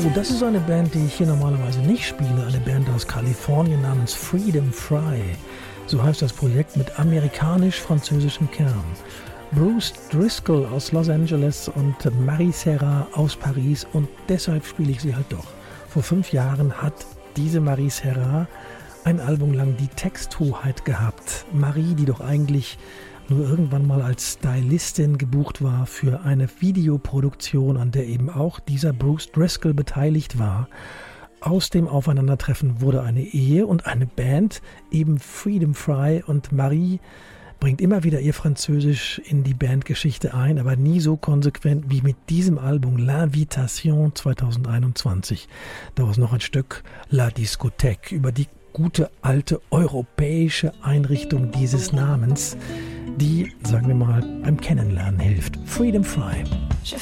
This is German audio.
Das ist eine Band, die ich hier normalerweise nicht spiele. Eine Band aus Kalifornien namens Freedom Fry. So heißt das Projekt mit amerikanisch-französischem Kern. Bruce Driscoll aus Los Angeles und Marie Serra aus Paris. Und deshalb spiele ich sie halt doch. Vor 5 Jahren hat diese Marie Serra ein Album lang die Texthoheit gehabt. Marie, die doch eigentlich nur irgendwann mal als Stylistin gebucht war für eine Videoproduktion, an der eben auch dieser Bruce Driscoll beteiligt war. Aus dem Aufeinandertreffen wurde eine Ehe und eine Band, eben Freedom Fry, und Marie bringt immer wieder ihr Französisch in die Bandgeschichte ein, aber nie so konsequent wie mit diesem Album L'Invitation 2021. Daraus noch ein Stück La Discothèque über die gute alte europäische Einrichtung dieses Namens, die, sagen wir mal, beim Kennenlernen hilft. Freedom Fry. Je